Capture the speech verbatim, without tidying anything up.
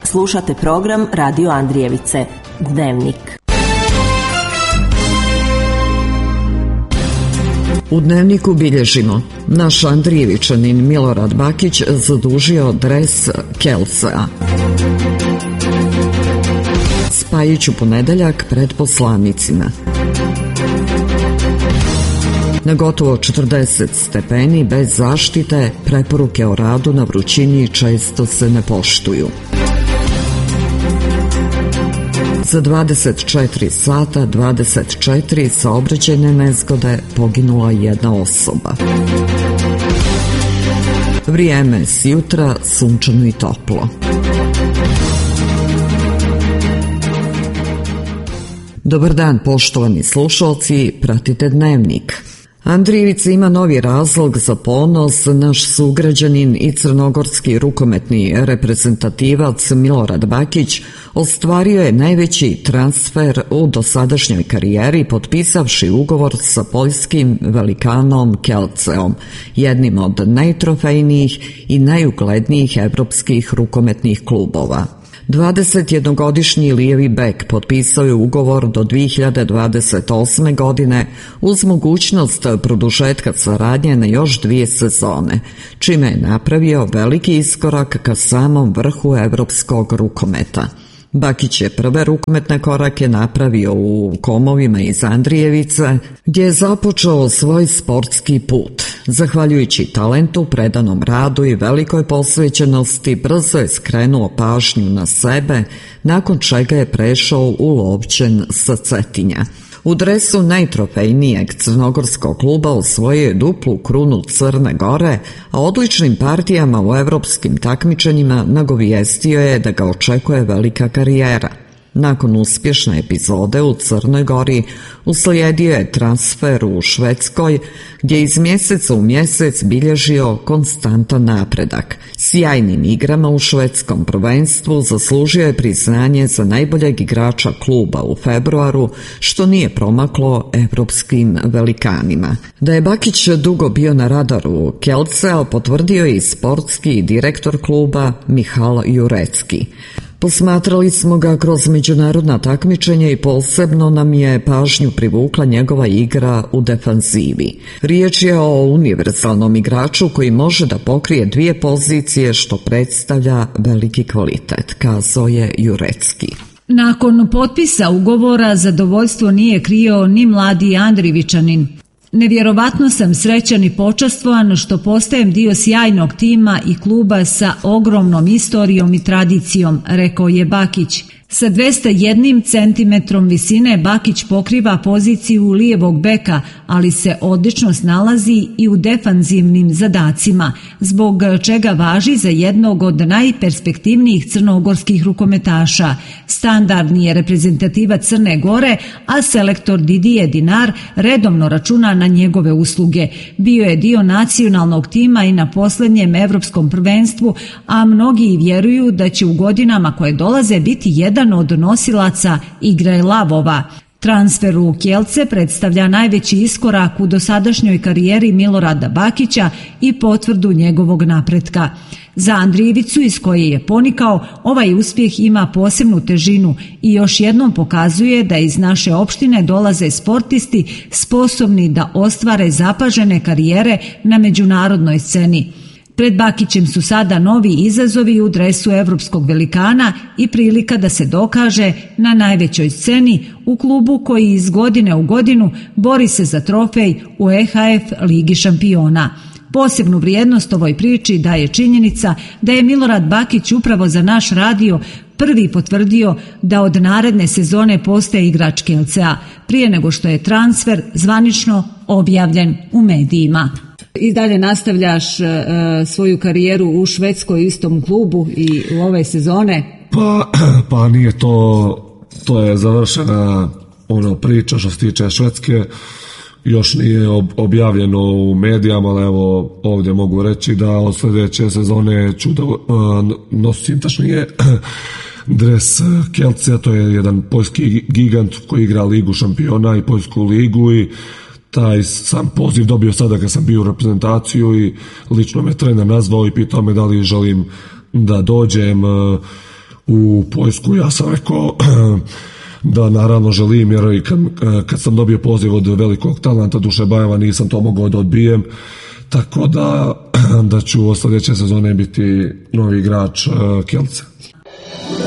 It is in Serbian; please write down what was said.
Slušate program Radio Andrijevice, Dnevnik. U Dnevniku bilježimo: naš Andrijevičanin Milorad Bakić zadužio dres Kielcea. Spajić u ponedeljak pred poslanicima. Na gotovo četrdeset stepeni bez zaštite preporuke o radu na vrućini često se ne poštuju. Za dvadeset četiri sata dvadeset četiri saobraćajne nezgode, poginula jedna osoba. Vrijeme s jutra sunčano i toplo. Dobar dan, poštovani slušalci, pratite Dnevnik. Andrijevica ima novi razlog za ponos. Naš sugrađanin i crnogorski rukometni reprezentativac Milorad Bakić ostvario je najveći transfer u dosadašnjoj karijeri potpisavši ugovor sa poljskim velikanom Kielceom, jednim od najtrofejnijih i najuglednijih evropskih rukometnih klubova. dvadesetjednogodišnji lijevi bek potpisao je ugovor do dvije hiljade dvadeset osme. godine uz mogućnost produžetka saradnje na još dvije sezone, čime je napravio veliki iskorak ka samom vrhu evropskog rukometa. Bakić je prve rukometne korake napravio u Komovima iz Andrijevice, gdje je započeo svoj sportski put. Zahvaljujući talentu, predanom radu i velikoj posvećenosti, brzo je skrenuo pažnju na sebe, nakon čega je prešao u Lovćen sa Cetinja. U dresu najtrofejnijeg crnogorskog kluba osvojio je duplu krunu Crne Gore, a odličnim partijama u evropskim takmičenjima nagovijestio je da ga očekuje velika karijera. Nakon uspješne epizode u Crnoj Gori uslijedio je transfer u Švedskoj, gdje iz mjeseca u mjesec bilježio konstantan napredak. Sjajnim igrama u švedskom prvenstvu zaslužio je priznanje za najboljeg igrača kluba u februaru, što nije promaklo evropskim velikanima. Da je Bakić dugo bio na radaru Kielcea potvrdio je i sportski direktor kluba Michal Jurecki. Posmatrali smo ga kroz međunarodna takmičenja i posebno nam je pažnju privukla njegova igra u defanzivi. Riječ je o univerzalnom igraču koji može da pokrije dvije pozicije, što predstavlja veliki kvalitet, kazao je Jurecki. Nakon potpisa ugovora zadovoljstvo nije krio ni mladi Andrijevičanin. Nevjerovatno sam srećan i počastvovan što postajem dio sjajnog tima i kluba sa ogromnom istorijom i tradicijom, rekao je Bakić. Sa dvesta jedan centimetrom visine Bakić pokriva poziciju lijevog beka, ali se odlično snalazi i u defanzivnim zadacima, zbog čega važi za jednog od najperspektivnijih crnogorskih rukometaša. Standardni je reprezentativac Crne Gore, a selektor Didier Dinar redovno računa na njegove usluge. Bio je dio nacionalnog tima i na posljednjem evropskom prvenstvu, a mnogi vjeruju da će u godinama koje dolaze biti jedan od nosilaca igre lavova. Transfer u Kielce predstavlja najveći iskorak u dosadašnjoj karijeri Milorada Bakića i potvrdu njegovog napretka. Za Andrijevicu, iz koje je ponikao, ovaj uspjeh ima posebnu težinu i još jednom pokazuje da iz naše opštine dolaze sportisti sposobni da ostvare zapažene karijere na međunarodnoj sceni. Pred Bakićem su sada novi izazovi u dresu evropskog velikana i prilika da se dokaže na najvećoj sceni u klubu koji iz godine u godinu bori se za trofej u E H F Ligi šampiona. Posebnu vrijednost ovoj priči daje činjenica da je Milorad Bakić upravo za naš radio prvi potvrdio da od naredne sezone postaje igrač Kielcea, prije nego što je transfer zvanično objavljen u medijima. I dalje nastavljaš uh, svoju karijeru u Švedskoj istom klubu i u ove sezone? Pa, pa nije to, to je završena ono priča što se tiče Švedske, još nije objavljeno u medijama, ali evo ovdje mogu reći da od sljedeće sezone ću da uh, nosim tačnije dres Kielcea, to je jedan poljski gigant koji igra Ligu šampiona i Poljsku ligu i taj sam poziv dobio sada kad sam bio u reprezentaciju i lično me trener nazvao i pitao me da li želim da dođem u Poljsku. Ja sam rekao da naravno želim, jer i kad, kad sam dobio poziv od velikog talenta Dušebajeva nisam to mogao da odbijem, tako da, da ću od sljedeće sezone biti novi igrač Kielce.